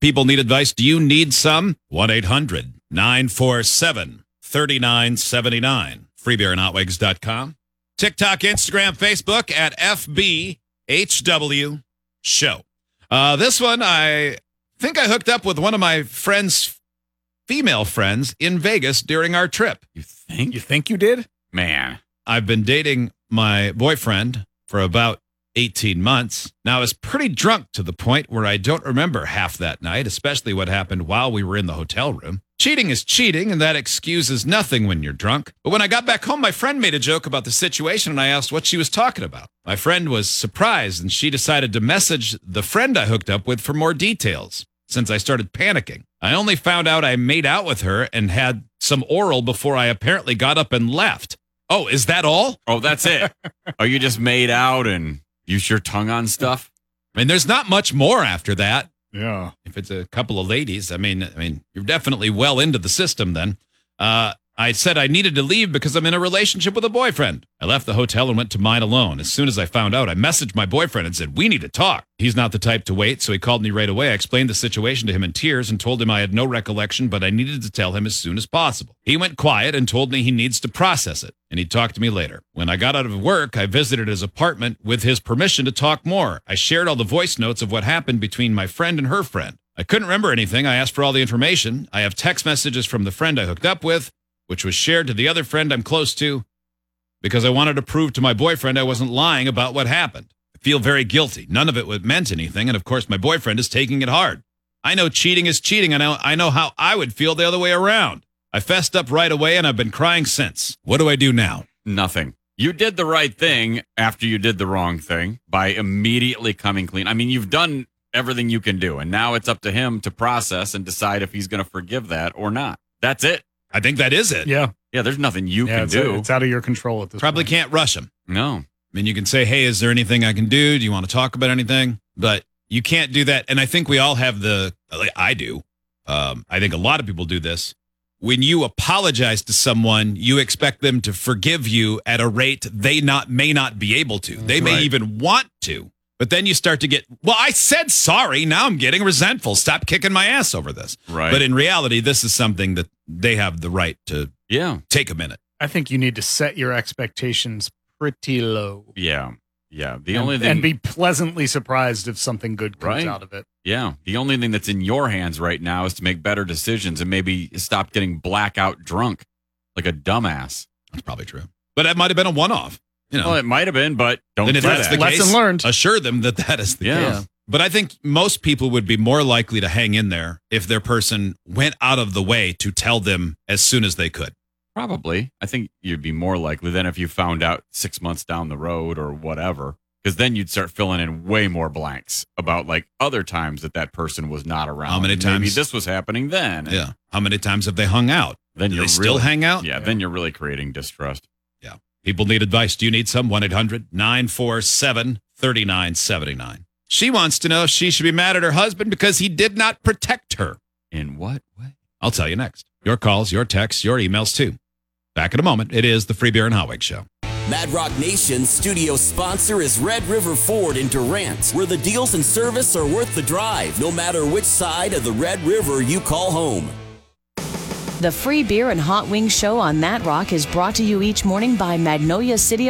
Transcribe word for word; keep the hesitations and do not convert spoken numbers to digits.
People need advice. Do you need some? one eight hundred nine four seven three nine seven nine. free beer and hot wigs dot com. TikTok, Instagram, Facebook at F B H W Show. Uh, this one, I think I hooked up with one of my friends, female friends, in Vegas during our trip. You think? You think you did? Man. I've been dating my boyfriend for about eighteen months. Now, I was pretty drunk to the point where I don't remember half that night, especially what happened while we were in the hotel room. Cheating is cheating, and that excuses nothing when you're drunk. But when I got back home, my friend made a joke about the situation, and I asked what she was talking about. My friend was surprised, and she decided to message the friend I hooked up with for more details, since I started panicking. I only found out I made out with her and had some oral before I apparently got up and left. Oh, is that all? Oh, that's it. Oh, you just made out and use your tongue on stuff? I mean, there's not much more after that. Yeah. If it's a couple of ladies, I mean, I mean, you're definitely well into the system then. Uh, I said I needed to leave because I'm in a relationship with a boyfriend. I left the hotel and went to mine alone. As soon as I found out, I messaged my boyfriend and said, we need to talk. He's not the type to wait, so he called me right away. I explained the situation to him in tears and told him I had no recollection, but I needed to tell him as soon as possible. He went quiet and told me he needs to process it, and he'd talk to me later. When I got out of work, I visited his apartment with his permission to talk more. I shared all the voice notes of what happened between my friend and her friend. I couldn't remember anything. I asked for all the information. I have text messages from the friend I hooked up with, which was shared to the other friend I'm close to, because I wanted to prove to my boyfriend I wasn't lying about what happened. I feel very guilty. None of it meant anything, and of course my boyfriend is taking it hard. I know cheating is cheating, and I know, I know how I would feel the other way around. I fessed up right away, and I've been crying since. What do I do now? Nothing. You did the right thing after you did the wrong thing by immediately coming clean. I mean, you've done everything you can do, and now it's up to him to process and decide if he's going to forgive that or not. That's it. I think that is it. Yeah. Yeah, there's nothing you yeah, can it's, do. It's out of your control at this Probably point. can't rush him. No. I mean, you can say, hey, is there anything I can do? Do you want to talk about anything? But you can't do that. And I think we all have the, like I do. Um, I think a lot of people do this. When you apologize to someone, you expect them to forgive you at a rate they not may not be able to. They may Right. even want to. But then you start to get, well, I said sorry. Now I'm getting resentful. Stop kicking my ass over this. Right. But in reality, this is something that they have the right to Yeah. take a minute. I think you need to set your expectations pretty low. Yeah. Yeah. The and, only thing. and be pleasantly surprised if something good comes Right. out of it. Yeah. The only thing that's in your hands right now is to make better decisions and maybe stop getting blackout drunk like a dumbass. That's probably true. But that might have been a one-off. You know. Well, it might have been, but don't And do if that's that. the Lesson case, learned. assure them that that is the Yeah. case. But I think most people would be more likely to hang in there if their person went out of the way to tell them as soon as they could. Probably. I think you'd be more likely than if you found out six months down the road or whatever, because then you'd start filling in way more blanks about like other times that that person was not around. How many And maybe times- this was happening then. And Yeah. How many times have they hung out? Then Do you're they still really, hang out? Yeah, Then you're really creating distrust. Yeah. People need advice. Do you need some? one eight hundred nine four seven three nine seven nine. She wants to know if she should be mad at her husband because he did not protect her. In what way? I'll tell you next. Your calls, your texts, your emails too. Back in a moment. It is the Free Beer and Hot Wigs Show. Mad Rock Nation's studio sponsor is Red River Ford in Durant, where the deals and service are worth the drive, no matter which side of the Red River you call home. The Free Beer and Hot Wings Show on That Rock is brought to you each morning by Magnolia City